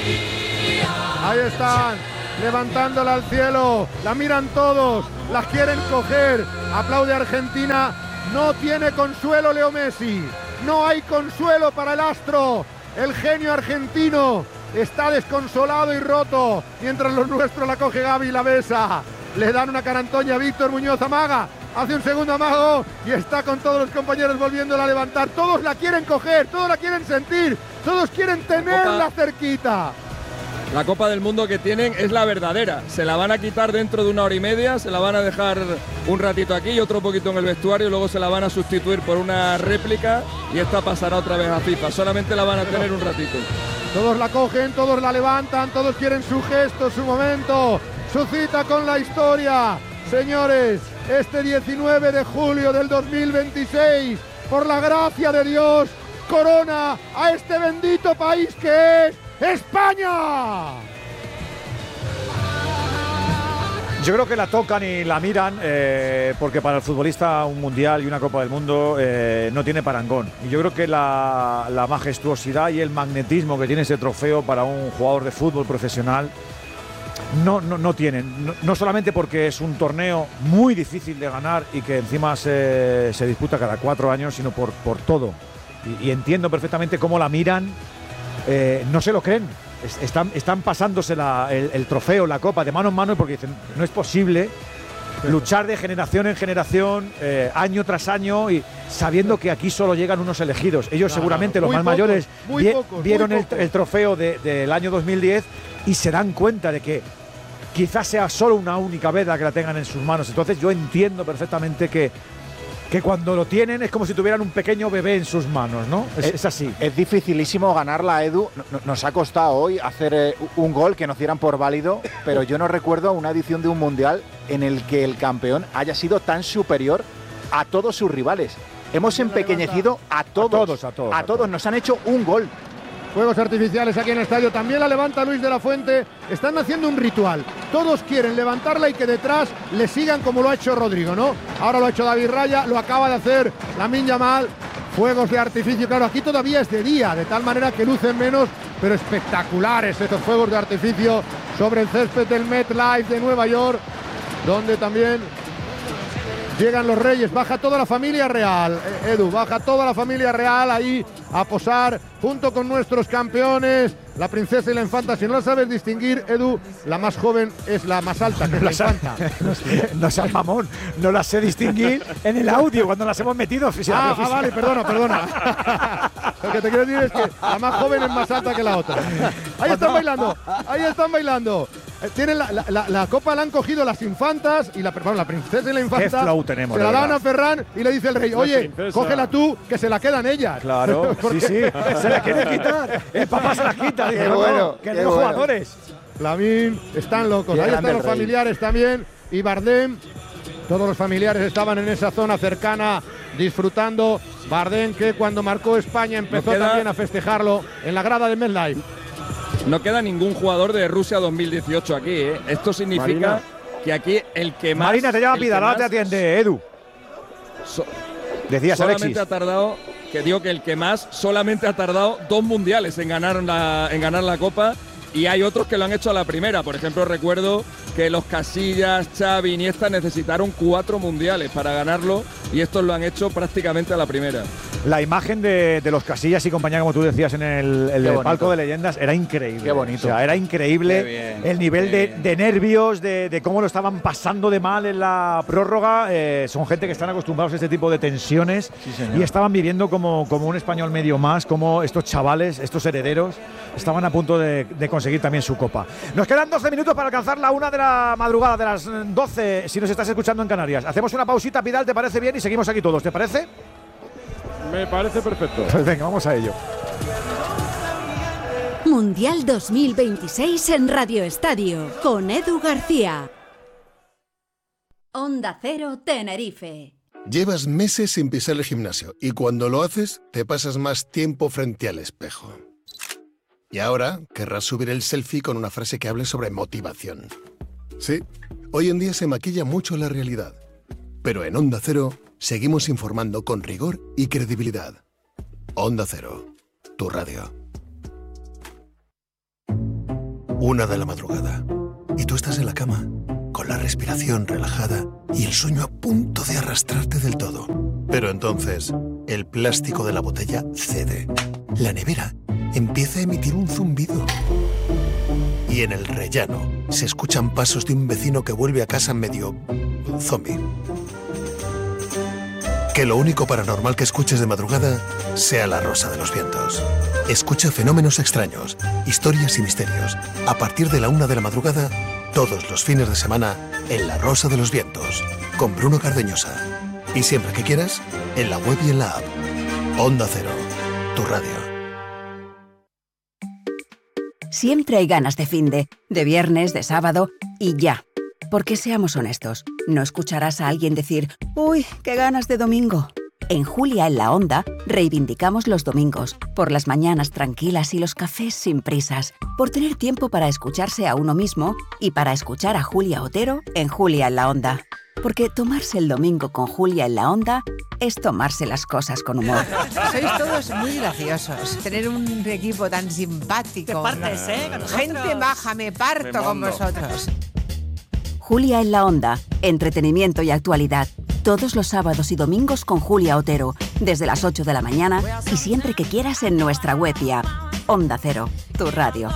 Ahí están, levantándola al cielo, la miran todos, la quieren coger, aplaude Argentina, no tiene consuelo Leo Messi, no hay consuelo para el astro, el genio argentino está desconsolado y roto, mientras los nuestros la coge Gavi y la besa, le dan una carantoña a Víctor Muñoz, amaga, hace un segundo amago y está con todos los compañeros volviéndola a levantar, todos la quieren coger, todos la quieren sentir, todos quieren tenerla cerquita. La Copa del Mundo que tienen es la verdadera. Se la van a quitar dentro de 1 hora y media, se la van a dejar un ratito aquí y otro poquito en el vestuario y luego se la van a sustituir por una réplica y esta pasará otra vez a FIFA. Solamente la van a tener un ratito. Todos la cogen, todos la levantan, todos quieren su gesto, su momento, su cita con la historia. Señores, este 19 de julio del 2026, por la gracia de Dios, corona a este bendito país que es ¡España! Yo creo que la tocan y la miran porque para el futbolista un mundial y una Copa del Mundo no tiene parangón. Y yo creo que la majestuosidad y el magnetismo que tiene ese trofeo para un jugador de fútbol profesional no tienen. No solamente porque es un torneo muy difícil de ganar y que encima se disputa cada 4 años, sino por todo. Y entiendo perfectamente cómo la miran. No se lo creen, están pasándose el trofeo, la copa de mano en mano porque dicen, no es posible luchar de generación en generación, año tras año y sabiendo que aquí solo llegan unos elegidos. Ellos seguramente los más mayores vieron el trofeo del año 2010 y se dan cuenta de que quizás sea solo una única vez la que la tengan en sus manos. Entonces yo entiendo perfectamente que cuando lo tienen es como si tuvieran un pequeño bebé en sus manos, ¿no? Es así. Es dificilísimo ganarla, Edu. Nos ha costado hoy hacer un gol que nos dieran por válido, pero yo no recuerdo una edición de un mundial en el que el campeón haya sido tan superior a todos sus rivales. Hemos empequeñecido a todos. A todos. Nos han hecho un gol. Fuegos artificiales aquí en el estadio, también la levanta Luis de la Fuente, están haciendo un ritual, todos quieren levantarla y que detrás le sigan como lo ha hecho Rodrigo, ¿no? Ahora lo ha hecho David Raya, lo acaba de hacer Lamine Yamal, fuegos de artificio, claro, aquí todavía es de día, de tal manera que lucen menos, pero espectaculares estos fuegos de artificio sobre el césped del MetLife de Nueva York, donde también llegan los Reyes, baja toda la familia real, Edu, baja toda la familia real ahí a posar junto con nuestros campeones, la princesa y la infanta. Si no la sabes distinguir, Edu, la más joven es la más alta, que es la infanta. No seas mamón, no las sé distinguir en el audio cuando las hemos metido. Vale, perdona. Lo que te quiero decir es que la más joven es más alta que la otra. Ahí están bailando. Tienen la copa, la han cogido las infantas y la princesa y la infanta. Qué flow tenemos, se la dan a Ferran y le dice el rey, oye, cógela tú, que se la quedan ellas. Claro, sí, se la quiere quitar. El papá se la quita, dice, que los jugadores. Lamine, están locos. Ahí están los familiares también y Bardem. Todos los familiares estaban en esa zona cercana disfrutando. Bardem, que cuando marcó España empezó también a festejarlo en la grada de MetLife. No queda ningún jugador de Rusia 2018 aquí, ¿eh? Esto significa que aquí el que más… Marina, te llama Pidal, te atiende, Edu. Decías, solamente Alexis. Ha tardado, que digo que el que más solamente ha tardado 2 mundiales en ganar la Copa y hay otros que lo han hecho a la primera. Por ejemplo, recuerdo que los Casillas, Xavi, Iniesta necesitaron 4 mundiales para ganarlo y estos lo han hecho prácticamente a la primera. La imagen de los Casillas y compañía, como tú decías, en el palco de leyendas, era increíble. Qué bonito. O sea, era increíble el nivel de nervios, de cómo lo estaban pasando de mal en la prórroga. Son gente que están acostumbrados a este tipo de tensiones y estaban viviendo como un español medio más, como estos chavales, estos herederos, estaban a punto de conseguir también su copa. Nos quedan 12 minutos para alcanzar la 1 de la madrugada, de las 12, si nos estás escuchando en Canarias. Hacemos una pausita, Pidal, ¿te parece bien? Y seguimos aquí todos, ¿te parece? Me parece perfecto. Pues venga, vamos a ello. Mundial 2026 en Radio Estadio, con Edu García. Onda Cero, Tenerife. Llevas meses sin pisar el gimnasio y cuando lo haces te pasas más tiempo frente al espejo. Y ahora querrás subir el selfie con una frase que hable sobre motivación. Sí, hoy en día se maquilla mucho la realidad. Pero en Onda Cero seguimos informando con rigor y credibilidad. Onda Cero, tu radio. 1 de la madrugada. Y tú estás en la cama, con la respiración relajada y el sueño a punto de arrastrarte del todo. Pero entonces, el plástico de la botella cede. La nevera empieza a emitir un zumbido. Y en el rellano se escuchan pasos de un vecino que vuelve a casa medio zombie. Que lo único paranormal que escuches de madrugada sea La Rosa de los Vientos. Escucha fenómenos extraños, historias y misterios. A partir de la 1 de la madrugada, todos los fines de semana, en La Rosa de los Vientos, con Bruno Cardeñosa. Y siempre que quieras, en la web y en la app. Onda Cero, tu radio. Siempre hay ganas de finde, de viernes, de sábado y ya. Porque seamos honestos, no escucharás a alguien decir «Uy, qué ganas de domingo». En Julia en la Onda reivindicamos los domingos, por las mañanas tranquilas y los cafés sin prisas, por tener tiempo para escucharse a uno mismo y para escuchar a Julia Otero en Julia en la Onda. Porque tomarse el domingo con Julia en la Onda es tomarse las cosas con humor. Sois todos muy graciosos. Tener un equipo tan simpático. Te partes, con nosotros. Gente baja, me parto con vosotros. Julia en la Onda, entretenimiento y actualidad. Todos los sábados y domingos con Julia Otero, desde las 8 de la mañana y siempre que quieras en nuestra web y app. Onda Cero, tu radio.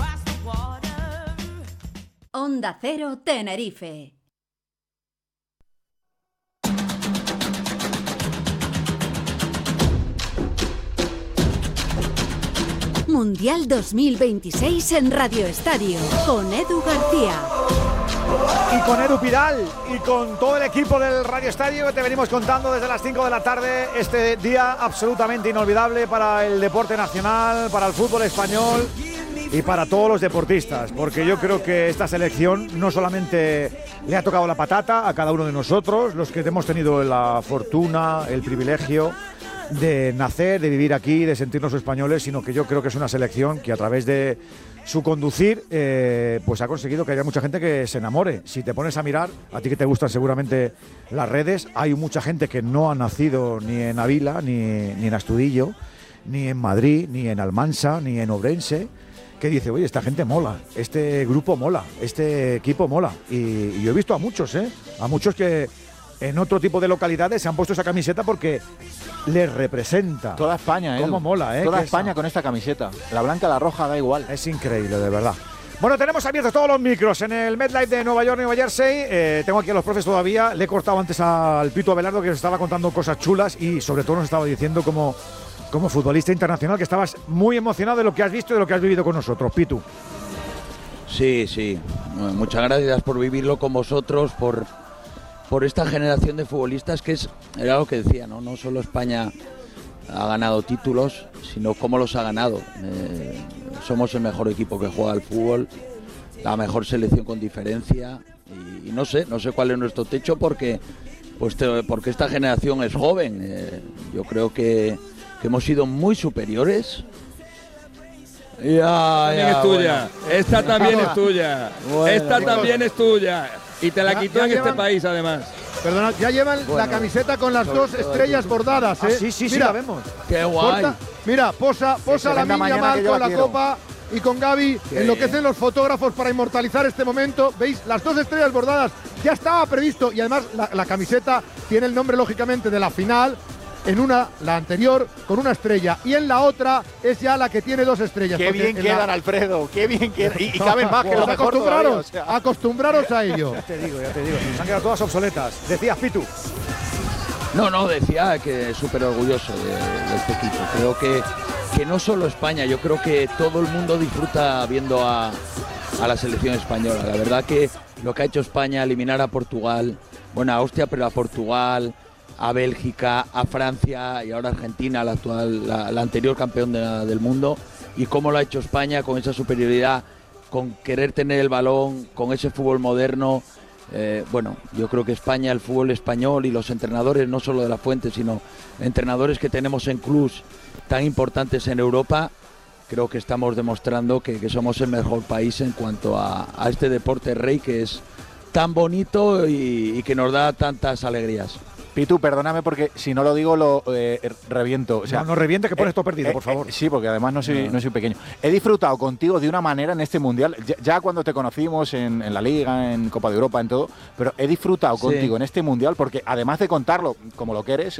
Onda Cero Tenerife. Mundial 2026 en Radio Estadio, con Edu García. Y con Edu Pidal y con todo el equipo del Radio Estadio que te venimos contando desde las 5 de la tarde este día absolutamente inolvidable para el deporte nacional, para el fútbol español y para todos los deportistas, porque yo creo que esta selección no solamente le ha tocado la patata a cada uno de nosotros, los que hemos tenido la fortuna, el privilegio de nacer, de vivir aquí, de sentirnos españoles, sino que yo creo que es una selección que a través de su conducir pues ha conseguido que haya mucha gente que se enamore. Si te pones a mirar, a ti que te gustan seguramente las redes, hay mucha gente que no ha nacido ni en Ávila, ni en Astudillo, ni en Madrid, ni en Almansa, ni en Ourense, que dice, oye, esta gente mola, este grupo mola, este equipo mola. Y yo he visto a muchos que en otro tipo de localidades se han puesto esa camiseta porque les representa. Toda España, cómo mola, Toda España con esta camiseta. La blanca, la roja, da igual. Es increíble, de verdad. Bueno, tenemos abiertos todos los micros en el MetLife de Nueva York, Nueva Jersey. Tengo aquí a los profes todavía. Le he cortado antes al Pito Abelardo, que nos estaba contando cosas chulas y sobre todo nos estaba diciendo como futbolista internacional que estabas muy emocionado de lo que has visto y de lo que has vivido con nosotros, Pitu. Sí. Muchas gracias por vivirlo con vosotros, por esta generación de futbolistas que era lo que decía, no solo España ha ganado títulos, sino cómo los ha ganado. Somos el mejor equipo que juega al fútbol, la mejor selección con diferencia y no sé cuál es nuestro techo porque esta generación es joven. Yo creo que hemos sido muy superiores. También es tuya. Bueno. Esta también es tuya. También es tuya. Y te la quitó en este país, además. Perdona, ya llevan la camiseta con las dos estrellas bordadas, ¿eh? Sí, mira, la vemos. Qué guay. Mira, posa la niña mal con la copa y con Gaby. Enloquecen los fotógrafos para inmortalizar este momento. ¿Veis? Las dos estrellas bordadas ya estaba previsto y además la camiseta tiene el nombre, lógicamente, de la final. En una, la anterior, con una estrella. Y en la otra es ya la que tiene dos estrellas. Qué bien quedan, Alfredo. Qué bien quedan. Y caben más que lo mejor todavía, acostumbraros a ello. Ya te digo. Se han quedado todas obsoletas. Decías, Pitu. No, decía que súper orgulloso de este equipo. Creo que no solo España, yo creo que todo el mundo disfruta viendo a la selección española. La verdad que lo que ha hecho España, eliminar a Portugal, bueno, a Austria, pero a Portugal, a Bélgica, a Francia y ahora Argentina, la anterior campeón del mundo, y cómo lo ha hecho España con esa superioridad, con querer tener el balón, con ese fútbol moderno. Yo creo que España, el fútbol español y los entrenadores, no solo de la Fuente, sino entrenadores que tenemos en clubs tan importantes en Europa, creo que estamos demostrando que somos el mejor país en cuanto a este deporte rey que es tan bonito y que nos da tantas alegrías. Pitu, perdóname porque si no lo digo lo reviento. O sea, no reviente que pones todo perdido, por favor. Sí, porque además no soy pequeño. He disfrutado contigo de una manera en este Mundial, ya cuando te conocimos en la Liga, en Copa de Europa, en todo, pero he disfrutado contigo en este Mundial porque además de contarlo como lo que eres,